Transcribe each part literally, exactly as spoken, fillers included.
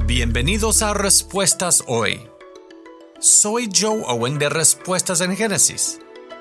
Bienvenidos a Respuestas Hoy. Soy Joe Owen de Respuestas en Génesis.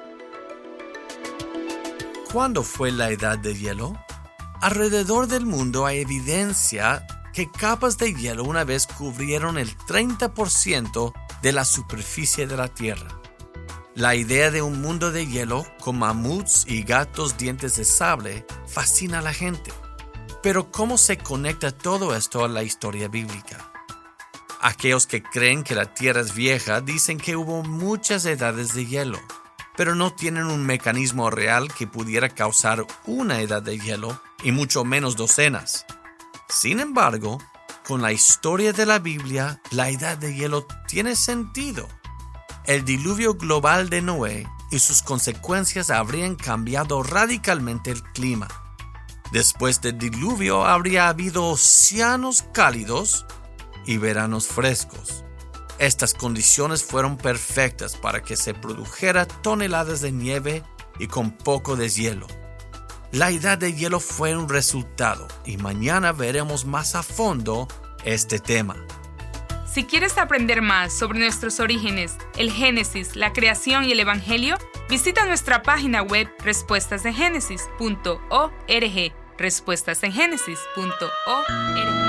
¿Cuándo fue la edad de hielo? Alrededor del mundo hay evidencia que capas de hielo una vez cubrieron el treinta por ciento de la superficie de la Tierra. La idea de un mundo de hielo con mamuts y gatos dientes de sable fascina a la gente. Pero ¿cómo se conecta todo esto a la historia bíblica? Aquellos que creen que la Tierra es vieja dicen que hubo muchas edades de hielo, pero no tienen un mecanismo real que pudiera causar una edad de hielo y mucho menos docenas. Sin embargo, con la historia de la Biblia, la edad de hielo tiene sentido. El diluvio global de Noé y sus consecuencias habrían cambiado radicalmente el clima. Después del diluvio habría habido océanos cálidos y veranos frescos. Estas condiciones fueron perfectas para que se produjera toneladas de nieve y con poco deshielo. La edad de hielo fue un resultado y mañana veremos más a fondo este tema. Si quieres aprender más sobre nuestros orígenes, el Génesis, la creación y el Evangelio, visita nuestra página web respuestas en génesis punto org. respuestas en génesis punto org